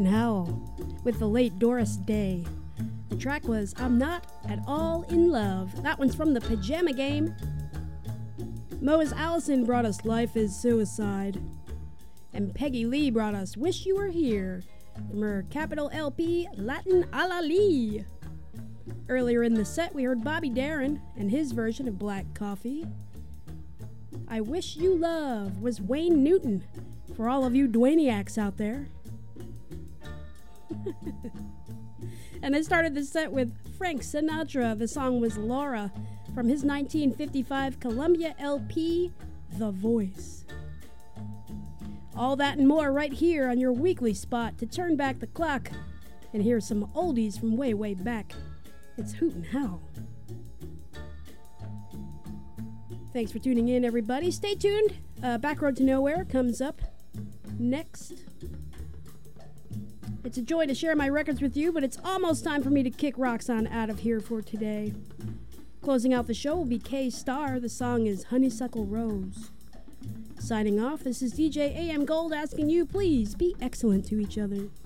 and Howl with the late Doris Day. The track was I'm Not at All in Love. That one's from the Pajama Game. Moas Allison brought us Life is Suicide. And Peggy Lee brought us Wish You Were Here from her capital LP, Latin a la Lee. Earlier in the set, we heard Bobby Darin and his version of Black Coffee. I Wish You Love was Wayne Newton for all of you Dwayniacs out there. And I started the set with Frank Sinatra. The song was Laura from his 1955 Columbia LP, The Voice. All that and more right here on your weekly spot to turn back the clock and hear some oldies from way, way back. It's Hoot and Howl. Thanks for tuning in, everybody. Stay tuned. Back Road to Nowhere comes up next. It's a joy to share my records with you, but it's almost time for me to kick Roxanne out of here for today. Closing out the show will be K-Star. The song is Honeysuckle Rose. Signing off, this is DJ AM Gold asking you, please be excellent to each other.